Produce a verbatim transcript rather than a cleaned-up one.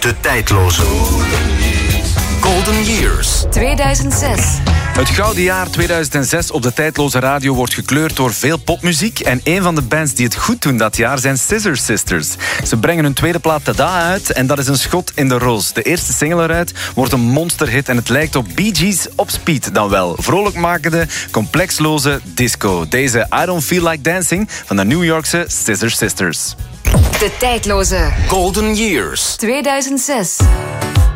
De tijdloze. Golden Years. tweeduizend zes. Het gouden jaar tweeduizend zes op de tijdloze radio wordt gekleurd door veel popmuziek. En een van de bands die het goed doen dat jaar zijn Scissor Sisters. Ze brengen hun tweede plaat Tada uit en dat is een schot in de roos. De eerste single eruit wordt een monsterhit en het lijkt op Bee Gees op speed dan wel. Vrolijkmakende, complexloze disco. Deze I Don't Feel Like Dancing van de New Yorkse Scissor Sisters. De tijdloze Golden Years. tweeduizend zes.